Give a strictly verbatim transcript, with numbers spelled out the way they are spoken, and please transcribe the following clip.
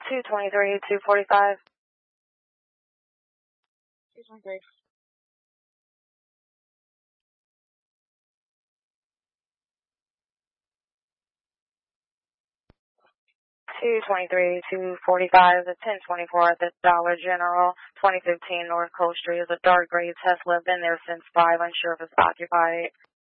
two twenty-three, two forty-five. two twenty-three. two twenty-three, two forty-five, the ten twenty-four at the Dollar General, twenty fifteen North Coast Street is a dark gray Tesla. Been there since five, unsure if it's occupied.